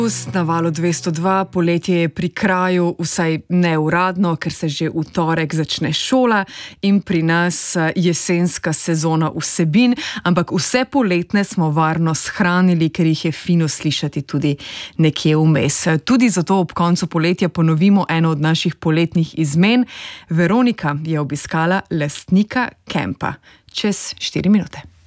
Na valu 202 poletje je pri kraju, vsaj neuradno, ker se že v torek začne šola in pri nas jesenska sezona vsebin, ampak vse poletne smo varno shranili, ker jih je fino slišati tudi nekje vmes. Tudi zato ob koncu poletja ponovimo eno od naših poletnih izmen. Veronika je obiskala lastnika kempa. Čez 4 minute.